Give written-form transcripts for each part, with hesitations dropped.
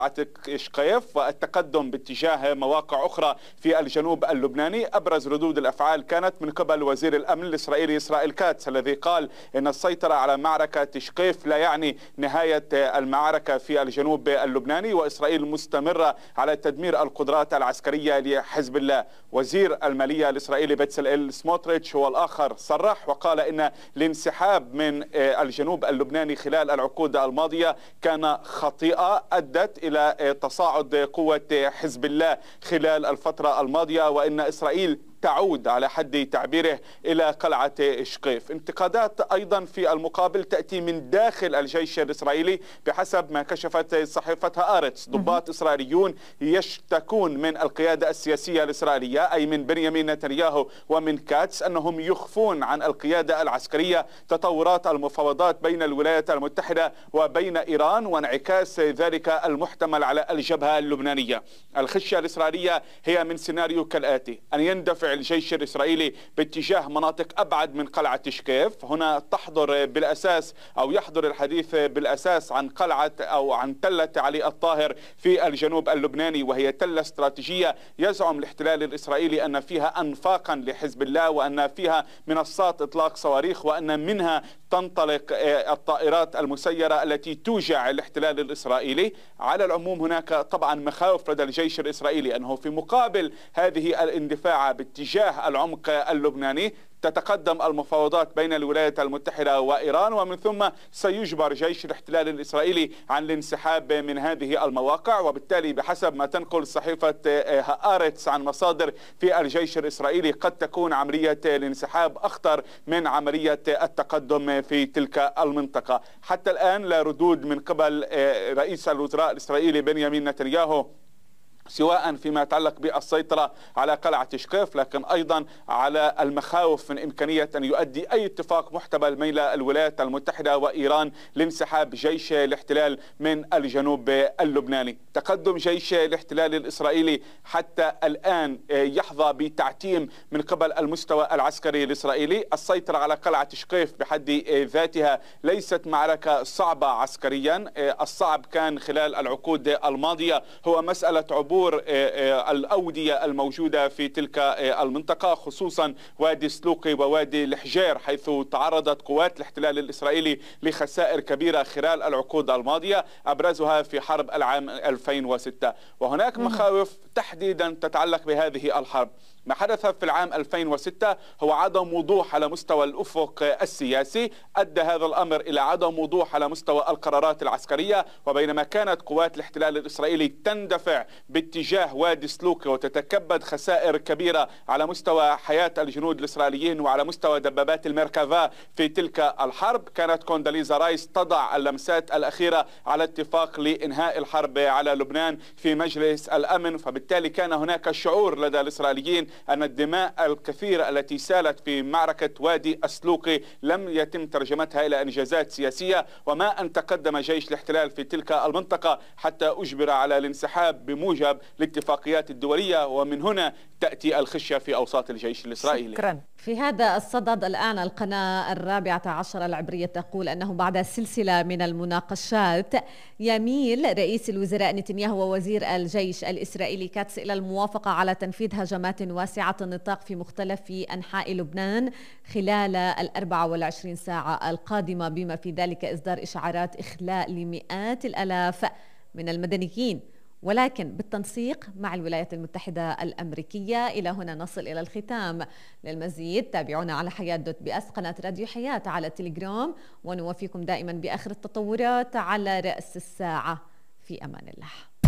شقيف والتقدم باتجاه مواقع أخرى في الجنوب اللبناني. أبرز ردود الأفعال كانت من قبل وزير الأمن الإسرائيلي إسرائيل كاتس، الذي قال إن السيطرة على معركة شقيف لا يعني نهاية المعركة في الجنوب اللبناني، وإسرائيل مستمرة على تدمير القدرات العسكرية لحزب الله. وزير المالية الإسرائيلي بتسليل سموتريتش هو الآخر صرح وقال إن الانسحاب من الجنوب اللبناني خلال العقود الماضية كان خطيئة أدت إلى تصاعد قوة حزب الله خلال الفترة الماضية، وإن إسرائيل تعود على حد تعبيره إلى قلعة شقيف. انتقادات أيضا في المقابل تأتي من داخل الجيش الإسرائيلي بحسب ما كشفت صحيفة هآرتس. ضباط إسرائيليون يشتكون من القيادة السياسية الإسرائيلية، أي من بنيامين نتنياهو ومن كاتس، أنهم يخفون عن القيادة العسكرية تطورات المفاوضات بين الولايات المتحدة وبين إيران وانعكاس ذلك المحتمل على الجبهة اللبنانية. الخشية الإسرائيلية هي من سيناريو كالآتي: أن يندفع الجيش الإسرائيلي باتجاه مناطق أبعد من قلعة شقيف. هنا تحضر بالأساس أو يحضر الحديث بالأساس عن قلعة أو عن تلة علي الطاهر في الجنوب اللبناني، وهي تلة استراتيجية يزعم الاحتلال الإسرائيلي أن فيها أنفاقا لحزب الله، وأن فيها منصات إطلاق صواريخ، وأن منها تنطلق الطائرات المسيرة التي توجع الاحتلال الإسرائيلي. على العموم هناك طبعا مخاوف لدى الجيش الإسرائيلي أنه في مقابل هذه الاندفاع باتجاه العمق اللبناني تتقدم المفاوضات بين الولايات المتحدة وإيران، ومن ثم سيجبر جيش الاحتلال الإسرائيلي عن الانسحاب من هذه المواقع. وبالتالي بحسب ما تنقل صحيفة هآرتس عن مصادر في الجيش الإسرائيلي قد تكون عملية الانسحاب أخطر من عملية التقدم في تلك المنطقة. حتى الآن لا ردود من قبل رئيس الوزراء الإسرائيلي بنيامين نتنياهو، سواء فيما يتعلق بالسيطرة على قلعة شقيف، لكن أيضا على المخاوف من إمكانية أن يؤدي أي اتفاق محتمل بين الولايات المتحدة وإيران لانسحاب جيش الاحتلال من الجنوب اللبناني. تقدم جيش الاحتلال الإسرائيلي حتى الآن يحظى بتعتيم من قبل المستوى العسكري الإسرائيلي. السيطرة على قلعة شقيف بحد ذاتها ليست معركة صعبة عسكريا. الصعب كان خلال العقود الماضية هو مسألة عبور الأودية الموجودة في تلك المنطقة، خصوصا وادي سلوقي ووادي الحجير، حيث تعرضت قوات الاحتلال الإسرائيلي لخسائر كبيرة خلال العقود الماضية، أبرزها في حرب العام 2006. وهناك مخاوف تحديدا تتعلق بهذه الحرب. ما حدث في العام 2006 هو عدم وضوح على مستوى الأفق السياسي، أدى هذا الأمر إلى عدم وضوح على مستوى القرارات العسكرية. وبينما كانت قوات الاحتلال الإسرائيلي تندفع باتجاه وادي سلوقي وتتكبد خسائر كبيرة على مستوى حياة الجنود الإسرائيليين وعلى مستوى دبابات الميركافا في تلك الحرب، كانت كونداليزا رايس تضع اللمسات الأخيرة على اتفاق لإنهاء الحرب على لبنان في مجلس الأمن. فبالتالي كان هناك شعور لدى الإسرائيليين أن الدماء الكثيرة التي سالت في معركة وادي السلوقي لم يتم ترجمتها إلى إنجازات سياسية، وما أن تقدم جيش الاحتلال في تلك المنطقة حتى أجبر على الانسحاب بموجب الاتفاقيات الدولية، ومن هنا تأتي الخشية في أوساط الجيش الإسرائيلي. شكرا. في هذا الصدد الآن القناة 14 العبرية تقول أنه بعد سلسلة من المناقشات يميل رئيس الوزراء نتنياهو ووزير الجيش الإسرائيلي كاتس إلى الموافقة على تنفيذ هجمات واسعة النطاق في مختلف أنحاء لبنان خلال 24 ساعة القادمة، بما في ذلك إصدار إشعارات إخلاء لمئات الآلاف من المدنيين، ولكن بالتنسيق مع الولايات المتحدة الأمريكية. إلى هنا نصل إلى الختام. للمزيد تابعونا على حياة.بأس، قناة راديو حياة على التليجرام، ونوفيكم دائما بآخر التطورات على رأس الساعة. في أمان الله.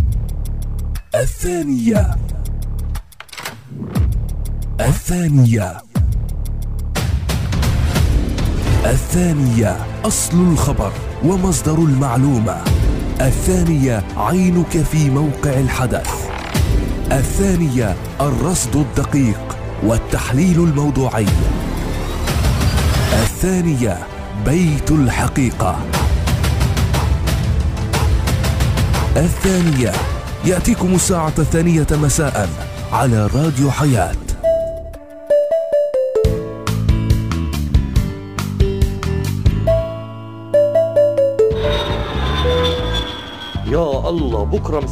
الثانية أصل الخبر ومصدر المعلومة. الثانية عينك في موقع الحدث. الثانية الرصد الدقيق والتحليل الموضوعي. الثانية بيت الحقيقة. الثانية يأتيكم الساعة 2 مساء على راديو حياة. يا شاء الله بكرة